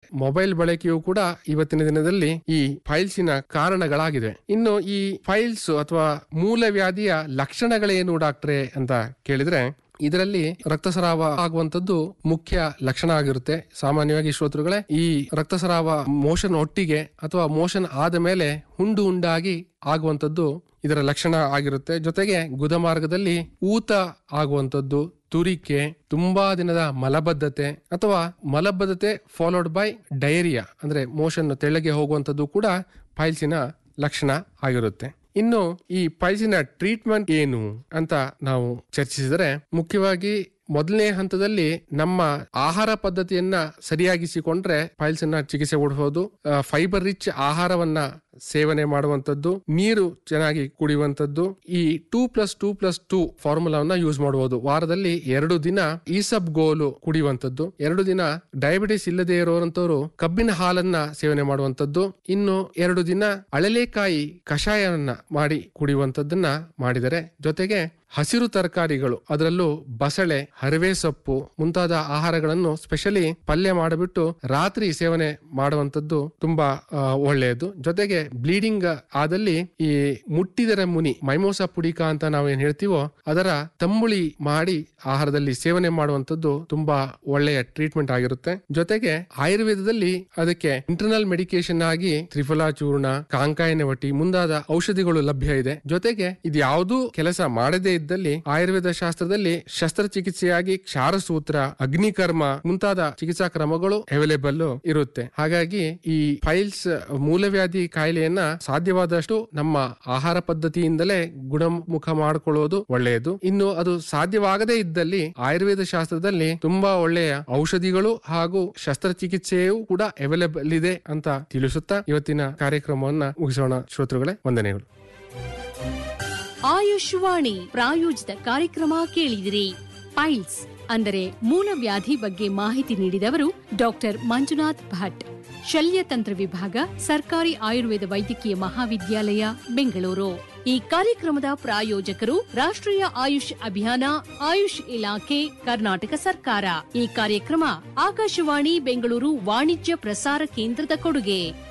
Mobile ಬಳಕೆಯು ಕೂಡ ಇವತ್ತಿನ ದಿನದಲ್ಲಿ ಈ ಫೈಲ್ಸಿನ ಕಾರಣಗಳಾಗಿದೆ. ಇನ್ನು ಈ ಫೈಲ್ಸ್ ಅಥವಾ ಮೂಲವ್ಯಾಧಿಯ ಲಕ್ಷಣಗಳೇನು ಡಾಕ್ಟ್ರೇ ಅಂತ ಕೇಳಿದ್ರೆ, ಇದರಲ್ಲಿ ರಕ್ತಸ್ರಾವ ಆಗುವಂತದ್ದು ಮುಖ್ಯ ಲಕ್ಷಣ ಆಗಿರುತ್ತೆ. ಸಾಮಾನ್ಯವಾಗಿ ಶ್ರೋತೃಗಳೇ, ಈ ರಕ್ತಸ್ರಾವ ಮೋಷನ್ ಒಟ್ಟಿಗೆ ಅಥವಾ ಮೋಷನ್ ಆದ ಮೇಲೆ ಹುಂಡು ಉಂಡಾಗಿ ಆಗುವಂತದ್ದು ಇದರ ಲಕ್ಷಣ ಆಗಿರುತ್ತೆ. ಜೊತೆಗೆ ಗುದಮಾರ್ಗದಲ್ಲಿ ಊತ ಆಗುವಂತದ್ದು, ತುರಿಕೆ, ತುಂಬಾ ದಿನದ ಮಲಬದ್ಧತೆ ಅಥವಾ ಮಲಬದ್ಧತೆ ಫಾಲೋಡ್ ಬೈ ಡಯರಿಯಾ ಅಂದ್ರೆ ಮೋಷನ್ ತೆಳ್ಳಗೆ ಹೋಗುವಂತದ್ದು ಕೂಡ ಫೈಲ್ಸಿನ ಲಕ್ಷಣ ಆಗಿರುತ್ತೆ. ಇನ್ನು ಈ ಫೈಲ್ಸಿನ ಟ್ರೀಟ್ಮೆಂಟ್ ಏನು ಅಂತ ನಾವು ಚರ್ಚಿಸಿದರೆ, ಮುಖ್ಯವಾಗಿ ಮೊದಲನೇ ಹಂತದಲ್ಲಿ ನಮ್ಮ ಆಹಾರ ಪದ್ಧತಿಯನ್ನ ಸರಿಯಾಗಿಸಿಕೊಂಡ್ರೆ ಫೈಲ್ಸ್ ಚಿಕಿತ್ಸೆ ಕೊಡಬಹುದು. ಫೈಬರ್ ರಿಚ್ ಆಹಾರವನ್ನ ಸೇವನೆ ಮಾಡುವಂತದ್ದು, ನೀರು ಚೆನ್ನಾಗಿ ಕುಡಿಯುವಂತದ್ದು, ಈ 2+2+2 ಫಾರ್ಮುಲಾವನ್ನ ಯೂಸ್ ಮಾಡಬಹುದು. ವಾರದಲ್ಲಿ 2 ದಿನ ಈಸಬ್ ಗೋಲು ಕುಡಿಯುವಂತದ್ದು, 2 ದಿನ ಡಯಾಬಿಟಿಸ್ ಇಲ್ಲದೆ ಇರುವಂತವರು ಕಬ್ಬಿನ ಹಾಲನ್ನ ಸೇವನೆ ಮಾಡುವಂತದ್ದು, ಇನ್ನು 2 ದಿನ ಅಳಲೆಕಾಯಿ ಕಷಾಯವನ್ನ ಮಾಡಿ ಕುಡಿಯುವಂತದ್ದನ್ನ ಮಾಡಿದರೆ, ಜೊತೆಗೆ ಹಸಿರು ತರಕಾರಿಗಳು ಅದರಲ್ಲೂ ಬಸಳೆ, ಹರಿವೆ ಸೊಪ್ಪು ಮುಂತಾದ ಆಹಾರಗಳನ್ನು ಸ್ಪೆಷಲಿ ಪಲ್ಯ ಮಾಡಿಬಿಟ್ಟು ರಾತ್ರಿ ಸೇವನೆ ಮಾಡುವಂತದ್ದು ತುಂಬಾ ಒಳ್ಳೆಯದು. ಜೊತೆಗೆ ಬ್ಲೀಡಿಂಗ್ ಆದಲ್ಲಿ ಈ ಮುಟ್ಟಿದರ ಮುನಿ ಮೈಮೋಸಾ ಪುಡಿಕಾ ಅಂತ ನಾವೇನ್ ಹೇಳ್ತೀವೋ ಅದರ ತಂಬುಳಿ ಮಾಡಿ ಆಹಾರದಲ್ಲಿ ಸೇವನೆ ಮಾಡುವಂತದ್ದು ತುಂಬಾ ಒಳ್ಳೆಯ ಟ್ರೀಟ್ಮೆಂಟ್ ಆಗಿರುತ್ತೆ. ಜೊತೆಗೆ ಆಯುರ್ವೇದದಲ್ಲಿ ಅದಕ್ಕೆ ಇಂಟರ್ನಲ್ ಮೆಡಿಕೇಶನ್ ಆಗಿ ತ್ರಿಫಲಾ ಚೂರ್ಣ, ಕಾಂಕಾಯಿನ ವಟಿ ಮುಂತಾದ ಔಷಧಿಗಳು ಲಭ್ಯ ಇದೆ. ಜೊತೆಗೆ ಇದು ಯಾವುದೂ ಕೆಲಸ ಮಾಡದೇ ಇದ್ದಲ್ಲಿ ಆಯುರ್ವೇದ ಶಾಸ್ತ್ರದಲ್ಲಿ ಶಸ್ತ್ರಚಿಕಿತ್ಸೆಯಾಗಿ ಕ್ಷಾರಸೂತ್ರ, ಅಗ್ನಿಕರ್ಮ ಮುಂತಾದ ಚಿಕಿತ್ಸಾ ಕ್ರಮಗಳು ಅವೈಲೇಬಲ್ ಇರುತ್ತೆ. ಹಾಗಾಗಿ ಈ ಫೈಲ್ಸ್ ಮೂಲವ್ಯಾಧಿ ಕಾಯಿಲೆಯನ್ನ ಸಾಧ್ಯವಾದಷ್ಟು ನಮ್ಮ ಆಹಾರ ಪದ್ಧತಿಯಿಂದಲೇ ಗುಣಮುಖ ಮಾಡಿಕೊಳ್ಳುವುದು ಒಳ್ಳೆಯದು. ಇನ್ನು ಅದು ಸಾಧ್ಯವಾಗದೇ ಇದ್ದಲ್ಲಿ ಆಯುರ್ವೇದ ಶಾಸ್ತ್ರದಲ್ಲಿ ತುಂಬಾ ಒಳ್ಳೆಯ ಔಷಧಿಗಳು ಹಾಗೂ ಶಸ್ತ್ರಚಿಕಿತ್ಸೆಯೂ ಕೂಡ ಅವೈಲೇಬಲ್ ಇದೆ ಅಂತ ತಿಳಿಸುತ್ತಾ ಇವತ್ತಿನ ಕಾರ್ಯಕ್ರಮವನ್ನ ಮುಗಿಸೋಣ. ಶ್ರೋತೃಗಳೇ, ವಂದನೆಗಳು. ಆಯುಷ್ವಾಣಿ ಪ್ರಾಯೋಜಿತ ಕಾರ್ಯಕ್ರಮ ಕೇಳಿದಿರಿ. ಫೈಲ್ಸ್ ಅಂದರೆ ಮೂಲವ್ಯಾಧಿ ಬಗ್ಗೆ ಮಾಹಿತಿ ನೀಡಿದವರು ಡಾಕ್ಟರ್ ಮಂಜುನಾಥ್ ಭಟ್, ಶಲ್ಯತಂತ್ರ ವಿಭಾಗ, ಸರ್ಕಾರಿ ಆಯುರ್ವೇದ ವೈದ್ಯಕೀಯ ಮಹಾವಿದ್ಯಾಲಯ, ಬೆಂಗಳೂರು. ಈ ಕಾರ್ಯಕ್ರಮದ ಪ್ರಾಯೋಜಕರು ರಾಷ್ಟ್ರೀಯ ಆಯುಷ್ ಅಭಿಯಾನ, ಆಯುಷ್ ಇಲಾಖೆ, ಕರ್ನಾಟಕ ಸರ್ಕಾರ. ಈ ಕಾರ್ಯಕ್ರಮ ಆಕಾಶವಾಣಿ ಬೆಂಗಳೂರು ವಾಣಿಜ್ಯ ಪ್ರಸಾರ ಕೇಂದ್ರದ ಕೊಡುಗೆ.